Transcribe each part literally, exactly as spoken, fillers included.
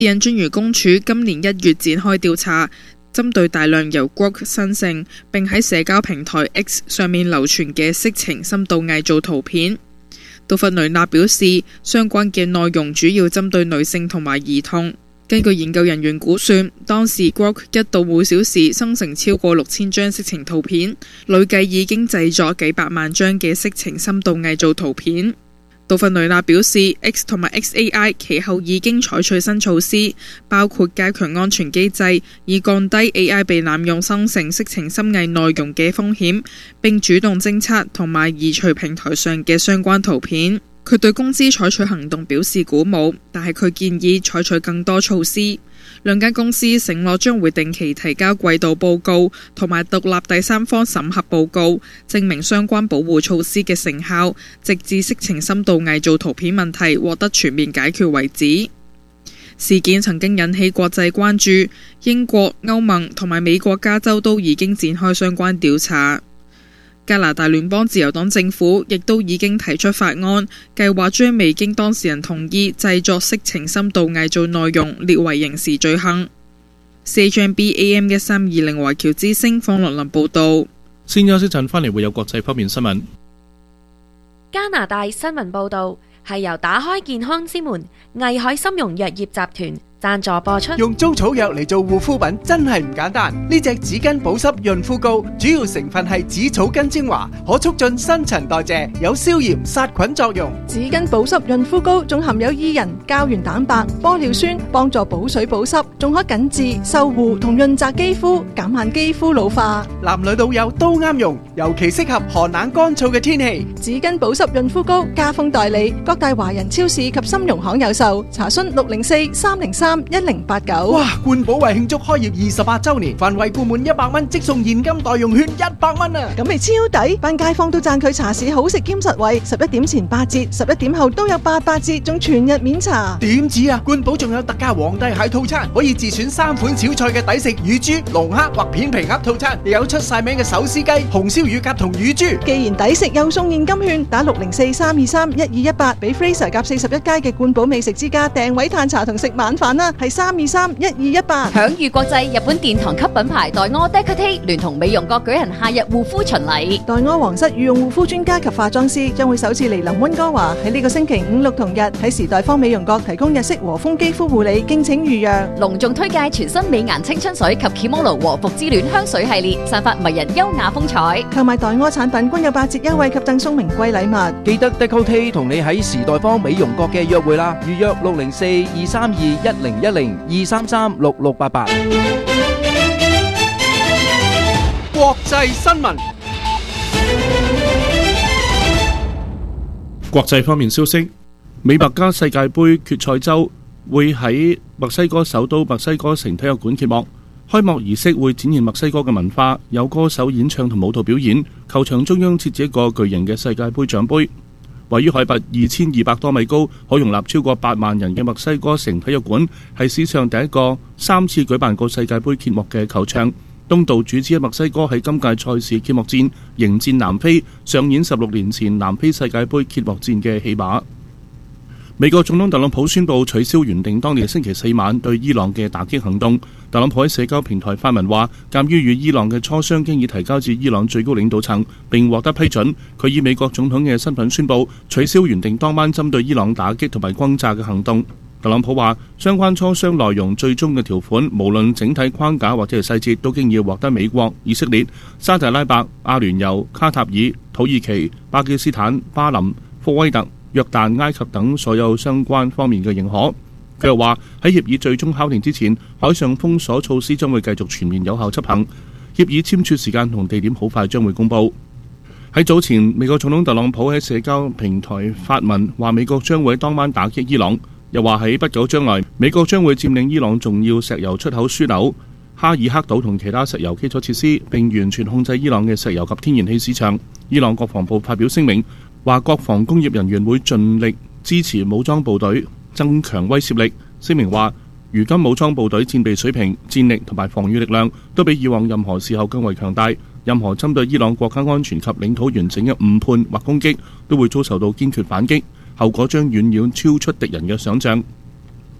私隱專員公署今年一月展開調查，針對大量由 Grok 生成並喺社交平台 X 上面流傳嘅色情深度偽造圖片。杜弗雷納表示，相關嘅內容主要針對女性同埋兒童。根據研究人員估算，當時 Grok 一度每小時生成超過六千張色情圖片，累計已經製作幾百萬張嘅色情深度偽造圖片。杜弗雷納表示 ，X 同埋 X A I 其後已經採取新措施，包括加強安全機制，以降低 A I 被濫用生成色情深偽內容嘅風險，並主動偵測同埋移除平台上嘅相關圖片。佢對公司採取行動表示鼓舞，但係佢建議採取更多措施。兩間公司承諾將會定期提交季度報告同埋獨立第三方審核報告，證明相關保護措施嘅成效，直至色情深度偽造圖片問題獲得全面解決為止。事件曾經引起國際關注，英國、歐盟同埋美國加州都已經展開相關調查。加拿大聯邦自由黨政府亦都已經提出法案，計劃將未經當事人同意製作色情深度偽造內容列為刑事罪行。C H M B A M 一三二零華僑之聲方樂林報道。 先休息陣，翻嚟會有國際方面新聞。 加拿大新聞報道係由打開健康之門藝海參茸藥業集團贊助播出。 用中草藥嚟做護膚品真係唔簡單。呢隻紙巾保濕潤膚膏主要成分係紫草根精華，可促進新陳代謝，有消炎殺菌作用。 紙巾保濕潤膚膏仲含有薏仁、膠原蛋白、玻尿酸，幫助補水保濕，仲可緊緻、修護同潤澤肌膚，減慢肌膚老化。 男女老幼都啱用，尤其適合寒冷乾燥嘅天氣。 紙巾保濕潤膚膏加封代理，各大華人超市及參茸行有售。查詢六零四三零三一零八九。 哇！冠寶為慶祝開業二十八周年，凡惠顧滿一百蚊即送現金代用券一百蚊啊！ 咁咪超抵，班街坊都讚佢茶市好食兼實惠。十一點前八折，十一點後都有八八折，仲全日免查。 點止啊！冠寶仲有特價皇帝蟹套餐，可以自選三款小菜嘅抵食乳豬、龍蝦或片皮鴨套餐，亦有出晒名嘅手撕雞、紅燒乳鴿同乳豬。 既然抵食又送現金券，打六零四三二三一二一八，俾 Fraser 夾四十一街嘅冠寶美食之家訂位嘆茶同食晚飯啦，係三二三一二一八。 享譽國際日本殿堂級品牌黛柯 Decote 聯同美容閣舉行夏日護膚巡禮。 黛柯皇室御用護膚專家及化妝師將會首次嚟臨溫哥華，喺呢個星期五六同日喺時代坊美容閣提供日式和風肌膚護理，敬請預約。 隆重推介全新美顏青春水及 Kimono 和服之戀香水系列，散發迷人優雅風采。 購買黛柯產品均有八折優惠及贈送名貴禮物。 記得 Decote 同你喺時代坊美容閣嘅約會啦，預約六零四二三二一零一零二三三六六八八。 國際新聞。 國際方面消息，美墨加世界盃決賽周會喺墨西哥首都墨西哥城體育館揭幕。開幕儀式會展現墨西哥嘅文化，有歌手演唱同舞蹈表演。球場中央設置一個巨型嘅世界盃獎盃。位於海拔二千二百多米高，可容納超過八萬人嘅墨西哥城體育館係史上第一個三次舉辦過世界盃揭幕嘅球場。東道主之一墨西哥喺今屆賽事揭幕戰迎戰南非，上演十六年前南非世界盃揭幕戰嘅戲碼。美國總統特朗普宣布取消原定當年星期四晚對伊朗嘅打擊行動。特朗普喺社交平台發文話，鑑於與伊朗嘅磋商經已提交至伊朗最高領導層並獲得批准，佢以美國總統嘅身份宣布取消原定當晚針對伊朗打擊同埋轟炸嘅行動。特朗普話，相關磋商內容最終嘅條款，無論整體框架或者係細節，都經要獲得美國、以色列、沙特阿拉伯、阿聯酋、卡塔爾、土耳其、巴基斯坦、巴林、科威特、約旦、埃及等所有相關方面嘅認可。佢又話，喺協議最終敲定之前，海上封鎖措施將會繼續全面有效執行。協議簽署時間同地點好快將會公佈。喺早前，美國總統特朗普喺社交平台發文話，美國將會喺當晚打擊伊朗。又話喺不久將來，美國將會佔領伊朗重要石油出口樞紐哈爾克島同其他石油基礎設施，並完全控制伊朗嘅石油及天然氣市場。伊朗國防部發表聲明，話國防工業人員會盡力支持武裝部隊，增強威懾力。聲明話，如今武裝部隊戰備水平、戰力同埋防禦力量都比以往任何時候更為強大。任何針對伊朗國家安全及領土完整嘅誤判或攻擊，都會遭受到堅決反擊。後果將遠遠超出敵人嘅想象。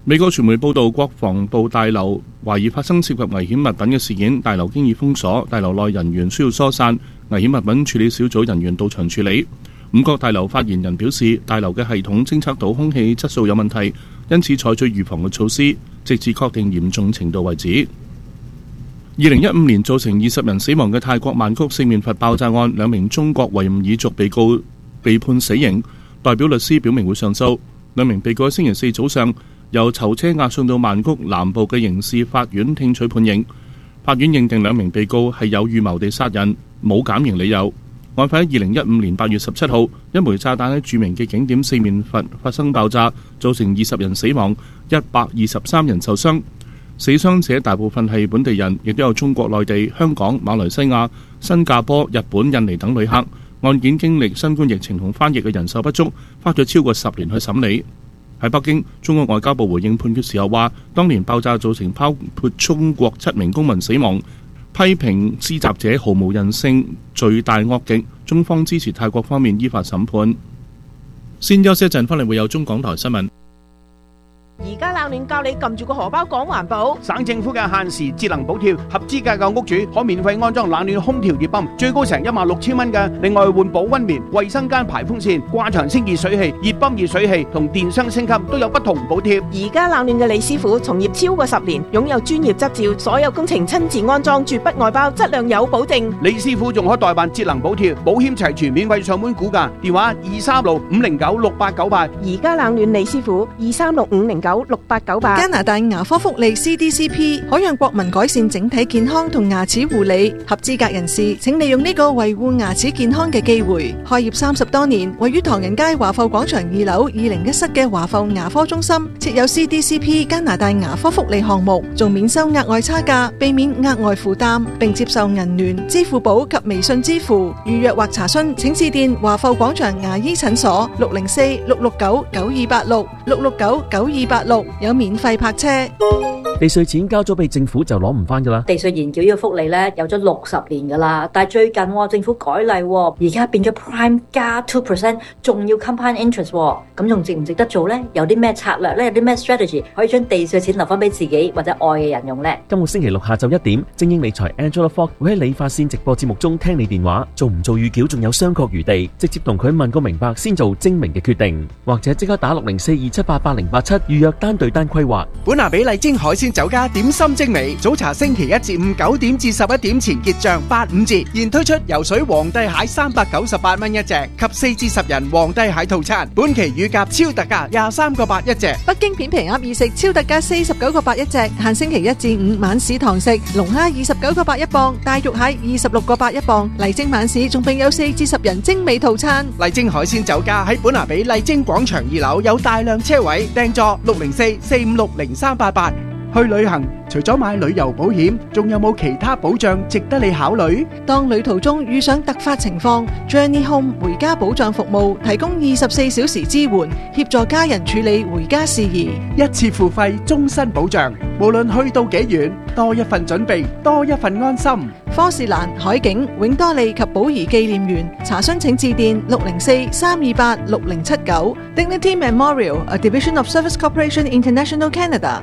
美國傳媒報道，國防部大樓懷疑發生涉及危險物品嘅事件，大樓經已封鎖，大樓內人員需要疏散，危險物品處理小組人員到場處理。五角大樓發言人表示，大樓嘅系統偵測到空氣質素有問題，因此採取預防嘅措施，直至確定嚴重程度為止。二零一五年造成二十人死亡嘅泰國曼谷四面佛爆炸案，兩名中國維吾爾族被告被判死刑，代表律師表明會上訴。兩名被告星期四早上由囚車押送到曼谷南部嘅刑事法院聽取判刑。法院認定兩名被告係有預謀地殺人，冇減刑理由。案發喺二零一五年八月十七號，一枚炸彈喺著名嘅景點四面佛發生爆炸，造成二十人死亡，一百二十三人受傷。死傷者大部分係本地人，亦都有中國內地、香港、馬來西亞、新加坡、日本、印尼等旅客。案件經歷新冠疫情同翻譯嘅人手不足，花咗超過十年去審理。喺北京，中國外交部回應判決時候話，當年爆炸造成包括中國七名公民死亡，批評施襲者毫無人性、罪大惡極，中方支持泰國方面依法審判。先休息一陣，翻嚟會有中港台新聞。 而家冷暖教你撳住個荷包講環保。 省政府嘅限時節能補貼，合資格嘅屋主可免費安裝冷暖空調熱泵，最高成一萬六千蚊嘅。另外換保溫棉、衛生間排風扇、掛牆清熱水器、熱泵熱水器同電箱升級都有不同補貼。 而家冷暖嘅李師傅從業超過十年，擁有專業執照，所有工程親自安裝，絕不外包，質量有保證。 李師傅仲可代辦節能補貼，保險齊全，免費上門估價。電話二三六五零九六八九八。 而家冷暖李師傅二三六五零九六八九八。 加拿大牙科福利 C D C P 可讓國民改善整體健康同牙齒護理。合資格人士請利用呢個維護牙齒健康嘅機會。開業三十多年，位於唐人街華埠廣場二樓二零一室嘅華埠牙科中心設有 C D C P 加拿大牙科福利項目，仲免收額外差價，避免額外負擔，並接受銀聯、支付寶及微信支付。預約或查詢請致電華埠廣場牙醫診所六零四六六九九二八六六六九九二八六，有免費泊車。 地稅錢交咗俾政府就攞唔翻噶啦。 地稅延繳呢個福利咧有咗六十年噶啦，但係最近、哦、政府改例、哦，而家變咗 Prime 加 two percent， 仲要 compound interest， 咁、哦、仲值唔值得做呢？有啲咩策略呢？有啲咩 strategy 可以將地稅錢留翻俾自己或者愛嘅人用呢？ 今個星期六下晝一點，精英理財 Angela Fox 會喺理髮線直播節目中聽你電話，做唔做預繳仲有商榷餘地，直接同佢問個明白先做精明嘅決定，或者即刻打六零四二七八八零八七預約單對單規劃。 本拿比麗晶海鮮酒家點心精美，早茶星期一至五九點至十一點前結賬八五折，現推出游水皇帝蟹三百九十八蚊一隻及四至十人皇帝蟹套餐，本期乳鴿超特價廿三個八一隻。 北京片皮鴨二食超特價四十九個八一隻，限星期一至五晚市堂食。龍蝦二十九個八一磅，大肉蟹二十六個八一磅。麗晶晚市仲並有四至十人精美套餐。 麗晶海鮮酒家喺本拿比麗晶廣場二樓有大量車位，訂座六零四四五六零三八八。去旅行除咗買旅遊保險，仲有冇其他保障值得你考慮？ 當旅途中遇上突發情況， Journey Home 回家保障服務提供二十四小時支援，協助家人處理回家事宜， 一次付費，終身保障。無論去到幾遠，多一份準備，多一份安心。 科士蘭、海景、永多利及寶儀紀念園查詢請致電六零四三二八六零七九。Dignity Memorial, a division of Service Corporation International Canada。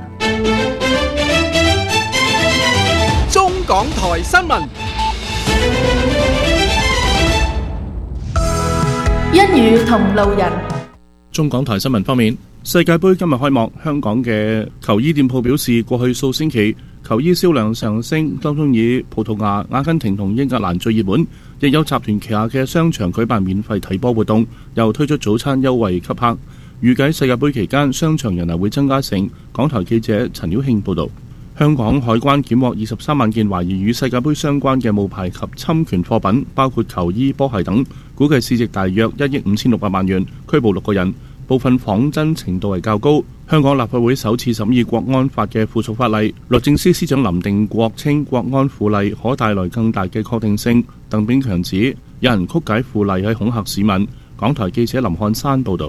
中港台新聞， 一語同路人。 中港台新聞方面，世界盃今日開幕，香港嘅球衣店鋪表示，過去數星期球衣銷量上升，當中以葡萄牙、阿根廷同英格蘭最熱門，亦有集團旗下嘅商場舉辦免費睇波活動，又推出早餐優惠給客。預計世界盃期間商場人流會增加成。港台記者陳曉慶報導。香港海關檢獲二十三萬件懷疑與世界盃相關嘅冒牌及侵權貨品，包括球衣、波鞋等，估計市值大約一億五千六百萬元，拘捕六個人，部分仿真程度係較高。香港立法會首次審議國安法嘅附屬法例，律政司司長林定國稱國安附例可帶來更大嘅確定性。鄧炳強指有人曲解附例喺恐嚇市民。港台記者林漢山報導。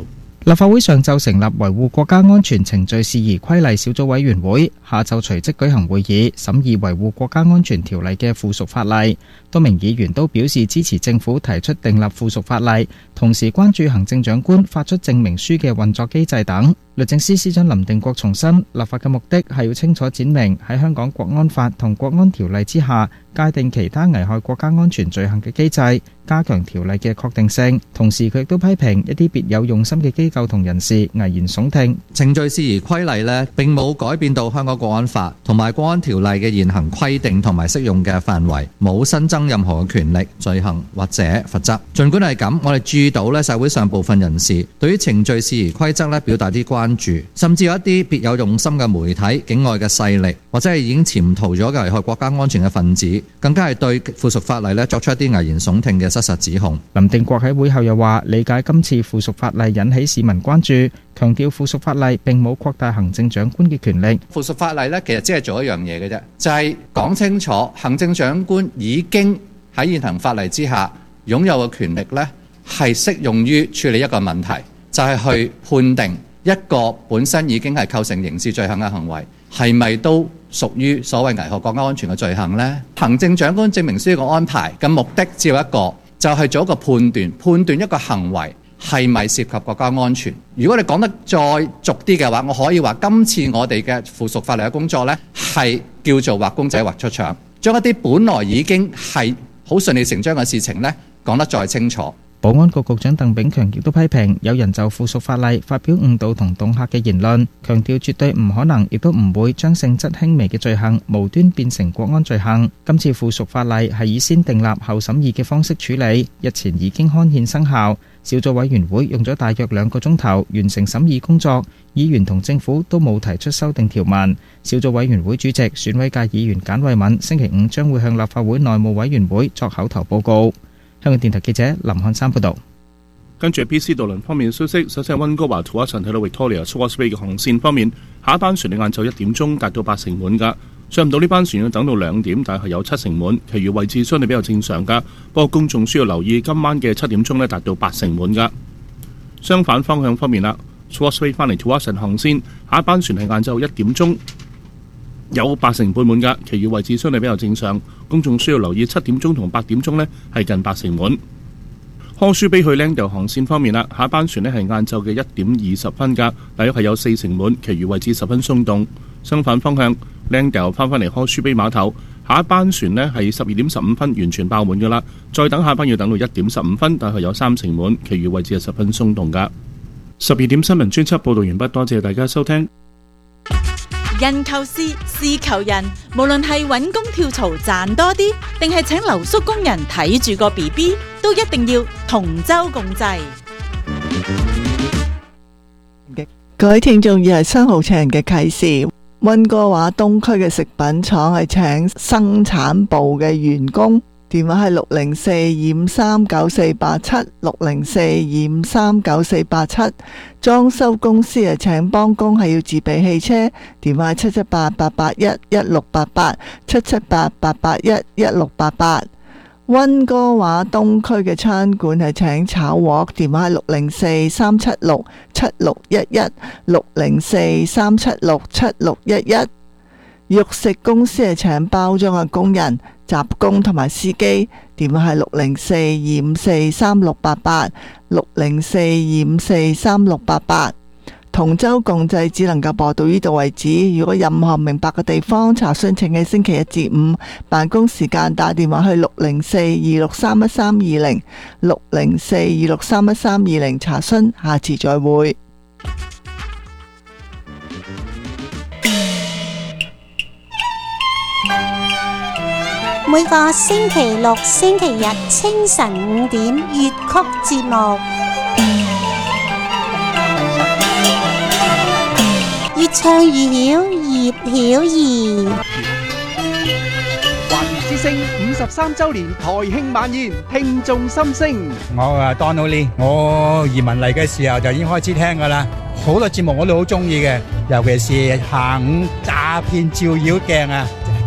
立法會上晝成立維護國家安全程序事宜規例小組委員會，下晝隨即舉行會議，審議維護國家安全條例嘅附屬法例。多名議員都表示支持政府提出訂立附屬法例，同時關注行政長官發出證明書嘅運作機制等。律政司司長林定國重申，立法嘅目的係要清楚展明喺香港國安法同國安條例之下界定其他危害國家安全罪行嘅機制，加強條例嘅確定性。同時佢亦都批評一啲別有用心嘅機構同人士危言聳聽。 程序事宜規例呢並冇改變到香港國安法同埋國安條例嘅現行規定同埋適用嘅範圍，冇新增任何嘅權力、罪行或者罰則。儘管係咁，我哋注意到呢社會上部分人士對於程序事宜規則呢表達啲關注，甚至有一啲別有用心嘅媒體、境外嘅勢力或者係已經潛逃咗嘅危害國家安全嘅分子，更加係對附屬法例呢作出一啲危言聳聽嘅失實指控。 林定國喺會後又話，理解今次附屬法例引起市民關注，強調附屬法例並冇擴大行政長官嘅權力。 附屬法例呢其實只係做一樣嘢嘅啫，就係講清楚行政長官已經喺現行法例之下擁有嘅權力呢係適用於處理一個問題，就係去判定一個本身已經係構成刑事罪行嘅行為係咪都屬於所謂危害國家安全嘅罪行呢？行政長官證明書嘅安排嘅目的只有一個，就係做一個判斷，判斷一個行為係咪涉及國家安全。如果你講得再俗啲嘅話，我可以話今次我哋嘅附屬法例嘅工作呢，係叫做畫公仔畫出腸，將一啲本來已經係好順理成章嘅事情呢講得再清楚。 保安局局長鄧炳強亦都批評有人就附屬法例發表誤導同恫嚇嘅言論，強調絕對唔可能亦都唔會將性質輕微嘅罪行無端變成國安罪行。今次附屬法例係以先訂立後審議嘅方式處理，日前已經刊憲生效。小組委員會用咗大約兩個鐘頭完成審議工作，議員同政府都冇提出修訂條文。小組委員會主席選委界議員簡慧敏星期五將會向立法會內務委員會作口頭報告。香港電台記者林漢山報道。 跟住 B C 渡輪方面嘅消息，首先係溫哥華土亞臣睇到 Victoria Causeway 嘅航線方面，下一班船喺晏晝一點鐘達到八成滿㗎，上唔到呢班船要等到兩點，但係有七成滿，其餘位置相對比較正常㗎。不過公眾需要留意今晚嘅七點鐘呢達到八成滿㗎。相反方向方面啦 ，Causeway 翻嚟土亞臣航線，下一班船係晏晝一點鐘有八成半滿㗎，其餘位置相對比較正常。公眾需要留意七點鐘同八點鐘呢係近八成滿。柯舒比去 Langdale 航線方面啦，下一班船呢係晏晝嘅一點二十分㗎，大約係有四成滿，其餘位置十分鬆動。相反方向 Langdale 翻返嚟柯舒比碼頭，下一班船呢係十二點十五分完全爆滿㗎啦，再等下班要等到一點十五分，大概有三成滿，其餘位置係十分鬆動㗎。十二點新聞專輯報導完畢，多謝大家收聽。 人求事，事求人，無論係揾工跳槽賺多啲，定係請留宿工人睇住個 B B， 都一定要同舟共濟。 各位聽眾，以係新號請人嘅啟示，溫哥華東區嘅食品廠係請生產部嘅員工。電話係六零四二五三九四八七，六零四二五三九四八七。裝修公司係請幫工，係要自備汽車。電話係七七八八八一一六八八，七七八八八一一六八八。溫哥華東區嘅餐館係請炒鑊，電話係六零四三七六七六一一，六零四三七六七六一一。肉食公司係請包裝嘅工人、雜工同埋司機，電話係六零四二五四三六八八，六零四二五四三六八八。同舟共濟只能夠播到呢度為止，如果任何唔明白嘅地方查詢，請喺星期一至五辦公時間打電話去六零四二六三一三二零，六零四二六三一三二零查詢。下次再會。 每個星期六、星期日清晨五點粵曲節目，越唱越曉，葉曉儀。 華語之聲五十三週年台慶晚宴，聽眾心聲。 我啊 Donald Lee， 我移民嚟嘅時候就已經開始聽噶啦，好多節目我都好中意嘅，尤其是下午詐騙照妖鏡啊。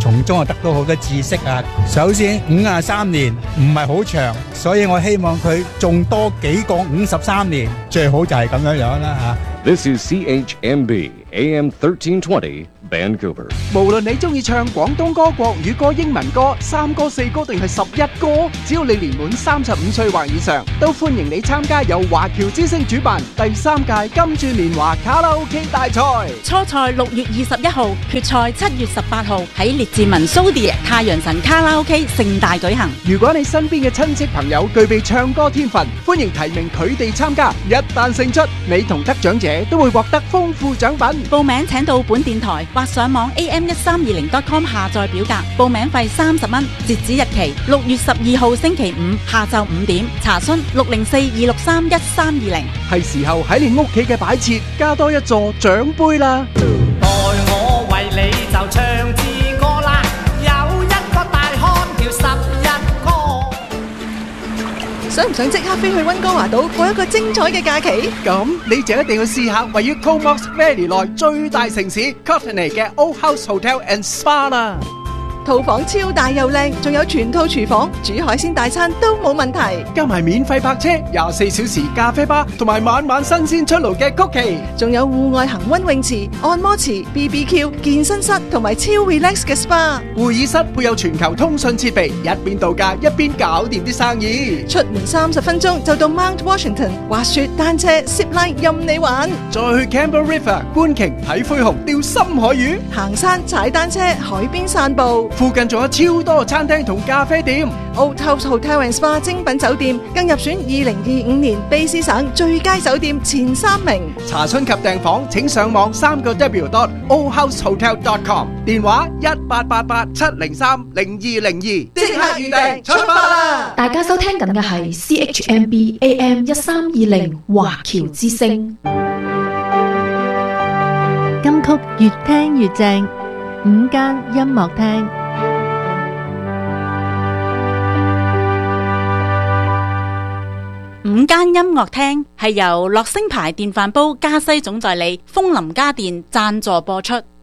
從中啊得到好多知識啊。首先五十三年唔係好長，所以我希望佢仲多幾個五十三年，最好就係咁樣樣啦嚇。 This is C H M B A M thirteen twenty Vancouver。 無論你中意唱廣東歌、國語歌、英文歌、三歌、四歌定係十一歌，只要你年滿三十五歲或以上，都歡迎你參加由華僑之聲主辦第三屆金鑽年華卡拉 OK 大賽。 初賽六月二十一號，決賽七月十八號喺列治文蘇迪太陽神卡拉 OK 盛大舉行。 如果你身邊嘅親戚朋友具備唱歌天分，歡迎提名佢哋參加。一旦勝出，你同得獎者都會獲得豐富獎品。 報名請到本電台或上網 A M 一三二零 dot com 下載表格，報名費三十蚊，截止日期六月十二號星期五下晝五點。查詢六零四二六三一三二零。 係時候喺你屋企嘅擺設加多一座獎杯啦！ 待我為你就唱支歌啦，有一個大漢叫十一哥。 想唔想即刻飛去溫哥華島過一個精彩嘅假期？ 咁你就一定要試下位於 Comox Valley 內最大城市 Courtenay 嘅 Old House Hotel and Spa 啦。 套房超大又靚，仲有全套廚房，煮海鮮大餐都冇問題。 加埋免費泊車、廿四小時咖啡吧，同埋晚晚新鮮出爐嘅曲奇， 仲有戶外恒溫泳池、按摩池、B B Q、健身室同埋超 relax 嘅 S P A。 會議室配有全球通訊設備，一邊度假一邊搞掂啲生意。 出門三十分鐘就到 Mount Washington， 滑雪、單車、zip line 任你玩。 再去 Campbell River 觀鯨睇灰熊、釣深海魚， 行山、踩單車、海邊散步。 附近仲有超多餐廳同咖啡店。 Old House Hotel and Spa 精品酒店更入選二零二五年卑詩省最佳酒店前三名。 查詢及訂房請上網三個 W dot old house hotel dot com， 電話一八八八七零三零二零二，即刻預訂出發啦！ 大家收聽緊嘅係 C H M B A M 一三二零華僑之聲。 金曲越聽越正，午間音樂廳。 午間音樂廳係由樂聲牌電飯煲加西總代理楓林家電贊助播出。